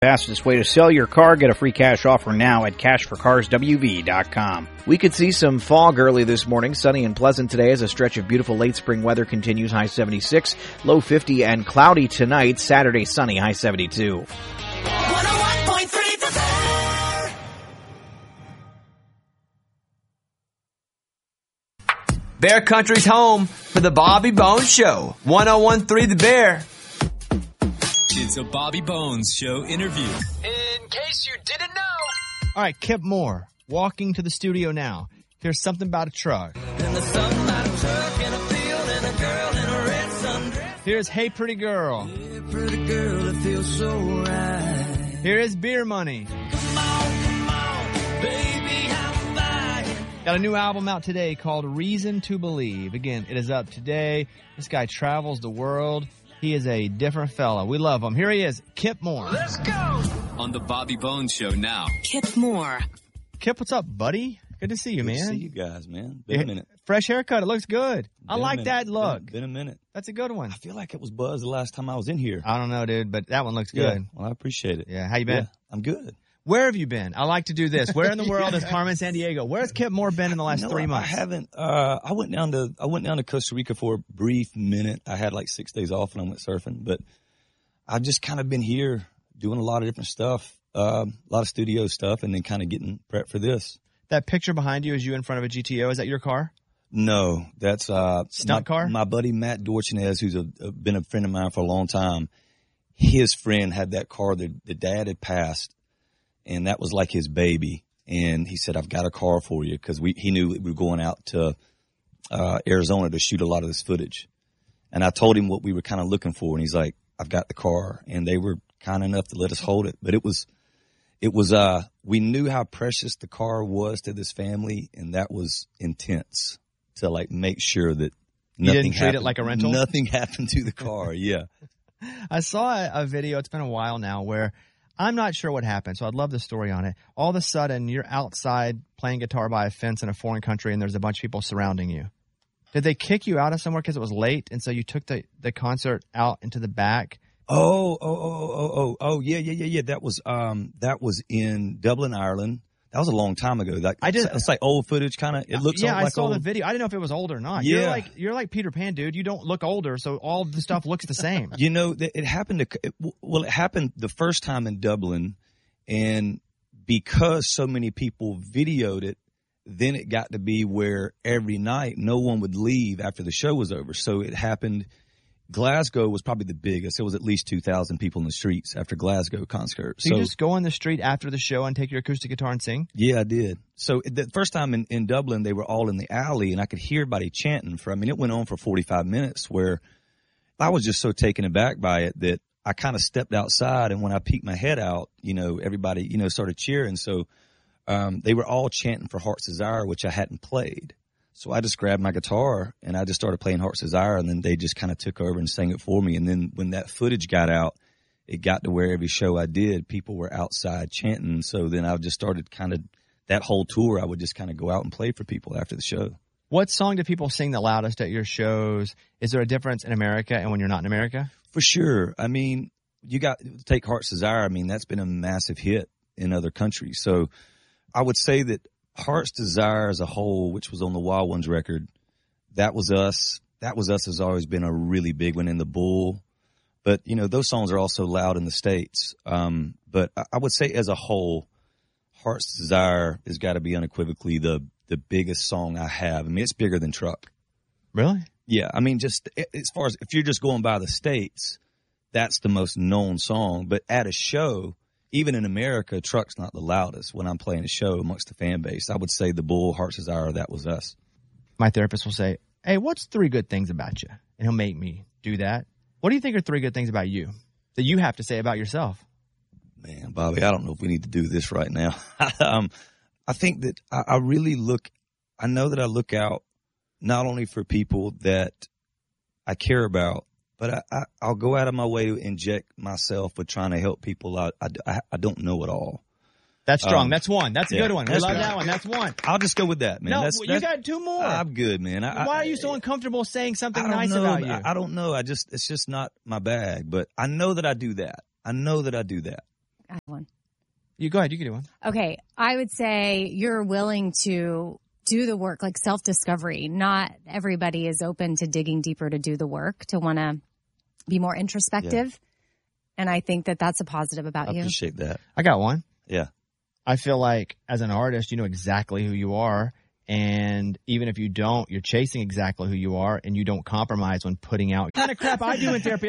Fastest way to sell your car. Get a free cash offer now at cashforcarswv.com. We could see some fog early this morning. Sunny and pleasant today as a stretch of beautiful late spring weather continues. High 76, low 50, and cloudy tonight. Saturday sunny, high 72. 101.3 The Bear. Bear Country's home for the Bobby Bones Show. 101.3 The Bear. It's a Bobby Bones Show interview. In case you didn't know. All right, Kip Moore, walking to the studio now. Here's something about a truck. In the sunlight, a truck in a field, and a girl in a red sundress. Here's Hey Pretty Girl. Hey, pretty girl, it feels so right. Here is Beer Money. Come on, baby, I'm buying. Got a new album out today called Reason to Believe. Again, it is up today. This guy travels the world. He is a different fella. We love him. Here he is, Kip Moore. Let's go. On the Bobby Bones Show now. Kip Moore. Kip, what's up, buddy? Good to see you, Good man. to see you guys, man. Been a minute. Fresh haircut. It looks good. I Been a like minute. that look. Been a minute. That's a good one. I feel like it was Buzz the last time I was in here. I don't know, dude, but that one looks Yeah. good. Well, I appreciate it. Yeah. How you been? Yeah, I'm good. Where have you been? I like to do this. Where in the world is Carmen Sandiego? Where's Kip Moore been in the last 3 months? I haven't. I went down to Costa Rica for a brief minute. I had like 6 days off and I went surfing, but I've just kind of been here doing a lot of different stuff, a lot of studio stuff, and then kind of getting prepped for this. That picture behind you is you in front of a GTO. Is that your car? No, that's Stunt car? My buddy Matt Dorchinez, who's been a friend of mine for a long time. His friend had that car. The dad had passed, and that was like his baby. And he said, "I've got a car for you," because he knew we were going out to Arizona to shoot a lot of this footage. And I told him what we were kind of looking for, and he's like, "I've got the car." And they were kind enough to let us hold it. But it was we knew how precious the car was to this family, and that was intense to like make sure that You nothing didn't treat it happened. like a rental? Nothing happened to the car. Yeah. I saw a video, it's been a while now, where I'm not sure what happened, so I'd love the story on it. All of a sudden, you're outside playing guitar by a fence in a foreign country, and there's a bunch of people surrounding you. Did they kick you out of somewhere because it was late, and so you took the concert out into the back? Yeah. That was in Dublin, Ireland. That was a long time ago. It's like old footage, kind of. It looks yeah. like I saw old. the video. I didn't know if it was old or not. Yeah. You're like Peter Pan, dude. You don't look older, so all the stuff looks the same. You know, it happened it happened the first time in Dublin, and because so many people videoed it, then it got to be where every night no one would leave after the show was over. So it happened. Glasgow was probably the biggest. It was at least 2,000 people in the streets after Glasgow concert. So you just go on the street after the show and take your acoustic guitar and sing? Yeah, I did. So the first time in Dublin, they were all in the alley, and I could hear everybody chanting it went on for 45 minutes, where I was just so taken aback by it that I kind of stepped outside, and when I peeked my head out, everybody, started cheering. So they were all chanting for Heart's Desire, which I hadn't played. So I just grabbed my guitar and I just started playing Heart's Desire, and then they just kind of took over and sang it for me. And then when that footage got out, it got to where every show I did, people were outside chanting. So then I just started that whole tour, I would just kind of go out and play for people after the show. What song do people sing the loudest at your shows? Is there a difference in America and when you're not in America? For sure. I mean, you got to take Heart's Desire. I mean, that's been a massive hit in other countries. So I would say that Heart's Desire as a whole, which was on the Wild Ones record, that was us. That was us has always been a really big one in the Bull. But, those songs are also loud in the States. But I would say as a whole, Heart's Desire has got to be unequivocally the biggest song I have. I mean, it's bigger than Truck. Really? Yeah. I mean, just as far as if you're just going by the States, that's the most known song. But at a show, even in America, Truck's not the loudest when I'm playing a show amongst the fan base. I would say the Bull, Heart's Desire, that was us. My therapist will say, "Hey, what's 3 good things about you?" And he'll make me do that. What do you think are 3 good things about you that you have to say about yourself? Man, Bobby, I don't know if we need to do this right now. I think that I really I know that I look out not only for people that I care about, but I'll go out of my way to inject myself with trying to help people out. I don't know it all. That's strong. That's one. That's a good one. We love that one. That's one. I'll just go with that, man. No, you got 2 more. I'm good, man. Why are you so uncomfortable saying something nice know, about you? I don't know. It's just not my bag. But I know that I do that. I have one. You go ahead. You can do one. Okay. I would say you're willing to do the work, like self-discovery. Not everybody is open to digging deeper to do the work, to want to be more introspective. Yeah. And I think that that's a positive about you. I appreciate that. I got one. Yeah. I feel like as an artist, you know exactly who you are. And even if you don't, you're chasing exactly who you are, and you don't compromise when putting out. What kind of crap I do in therapy.